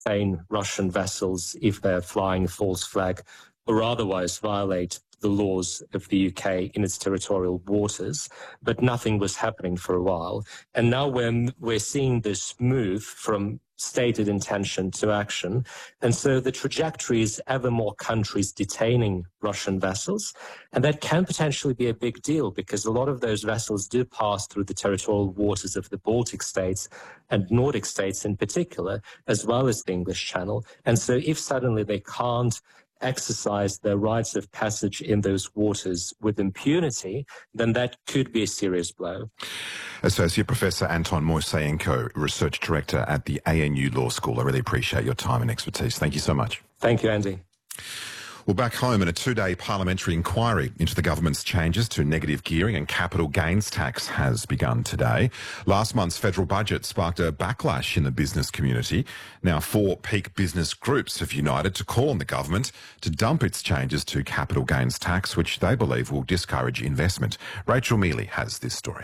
detain Russian vessels if they're flying a false flag or otherwise violate the laws of the UK in its territorial waters, but nothing was happening for a while. And now we're seeing this move from stated intention to action. And so the trajectory is ever more countries detaining Russian vessels. And that can potentially be a big deal because a lot of those vessels do pass through the territorial waters of the Baltic states and Nordic states in particular, as well as the English Channel. And so if suddenly they can't exercise their rights of passage in those waters with impunity, then that could be a serious blow. Associate Professor Anton Moiseyenko, Research Director at the ANU Law School. I really appreciate your time and expertise. Thank you so much. Thank you, Andy. Well, back home, in a two-day parliamentary inquiry into the government's changes to negative gearing and capital gains tax has begun today. Last month's federal budget sparked a backlash in the business community. Now, 4 peak business groups have united to call on the government to dump its changes to capital gains tax, which they believe will discourage investment. Rachel Mealy has this story.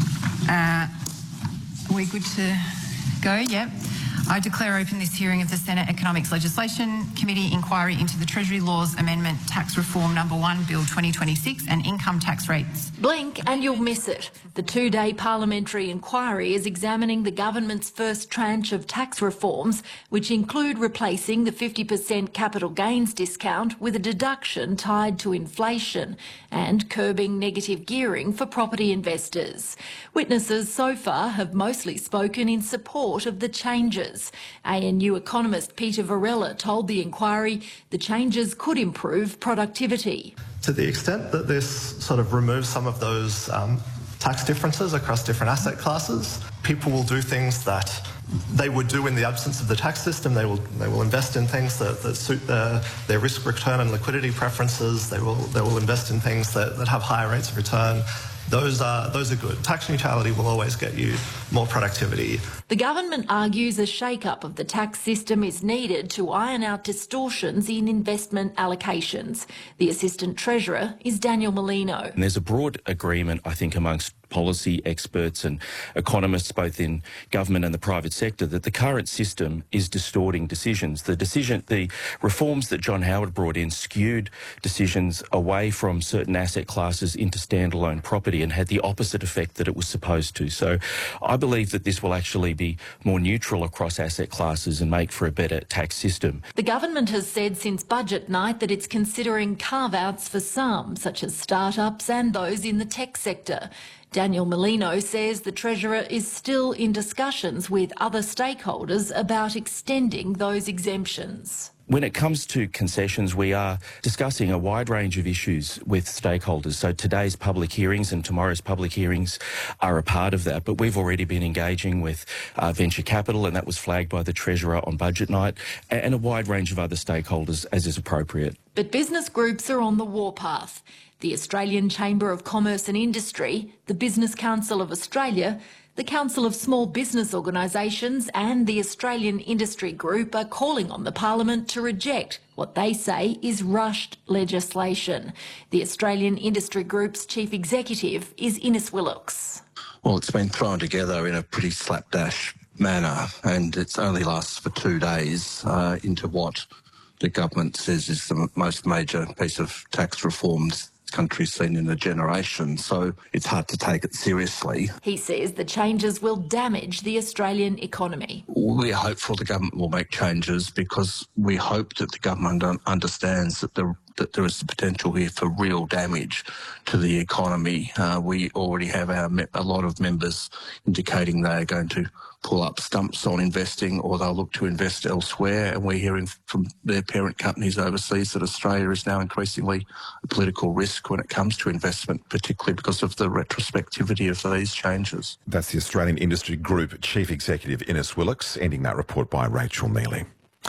We're good to go, yep. I declare open this hearing of the Senate Economics Legislation Committee inquiry into the Treasury Laws Amendment Tax Reform No. 1 Bill 2026 and income tax rates. Blink and you'll miss it. The two-day parliamentary inquiry is examining the government's first tranche of tax reforms, which include replacing the 50% capital gains discount with a deduction tied to inflation and curbing negative gearing for property investors. Witnesses so far have mostly spoken in support of the changes. ANU economist Peter Varela told the inquiry the changes could improve productivity. To the extent that this sort of removes some of those tax differences across different asset classes, people will do things that they would do in the absence of the tax system. They will invest in things that suit their risk return and liquidity preferences. They will invest in things that have higher rates of return. Those are good. Tax neutrality will always get you more productivity. The government argues a shake-up of the tax system is needed to iron out distortions in investment allocations. The Assistant Treasurer is Daniel Molino. And there's a broad agreement, I think, amongst policy experts and economists, both in government and the private sector, that the current system is distorting decisions. The reforms that John Howard brought in skewed decisions away from certain asset classes into standalone property and had the opposite effect that it was supposed to. So I believe that this will actually be more neutral across asset classes and make for a better tax system. The government has said since budget night that it's considering carve-outs for some, such as startups and those in the tech sector. Daniel Molino says the Treasurer is still in discussions with other stakeholders about extending those exemptions. When it comes to concessions, we are discussing a wide range of issues with stakeholders. So today's public hearings and tomorrow's public hearings are a part of that. But we've already been engaging with venture capital, and that was flagged by the Treasurer on budget night, and a wide range of other stakeholders as is appropriate. But business groups are on the warpath. The Australian Chamber of Commerce and Industry, the Business Council of Australia, the Council of Small Business Organisations and the Australian Industry Group are calling on the Parliament to reject what they say is rushed legislation. The Australian Industry Group's Chief Executive is Innes Willox. Well, it's been thrown together in a pretty slapdash manner, and it only lasts for 2 days into what the government says is the most major piece of tax reform this country's seen in a generation, so it's hard to take it seriously. He says the changes will damage the Australian economy. We're hopeful the government will make changes because we hope that the government understands that there is the potential here for real damage to the economy. We already have a lot of members indicating they are going to pull up stumps on investing, or they'll look to invest elsewhere. And we're hearing from their parent companies overseas that Australia is now increasingly a political risk when it comes to investment, particularly because of the retrospectivity of these changes. That's the Australian Industry Group Chief Executive Innes Willox, ending that report by Rachel Mealy.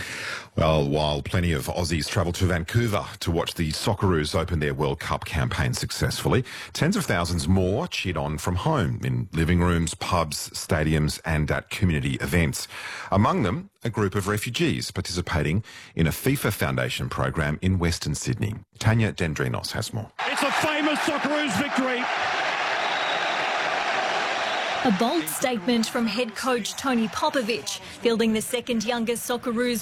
Well, while plenty of Aussies travel to Vancouver to watch the Socceroos open their World Cup campaign successfully, tens of thousands more cheered on from home in living rooms, pubs, stadiums and at community events. Among them, a group of refugees participating in a FIFA Foundation program in Western Sydney. Tanya Dendrinos has more. It's a famous Socceroos victory. A bold statement from head coach Tony Popovic, fielding the second youngest Socceroos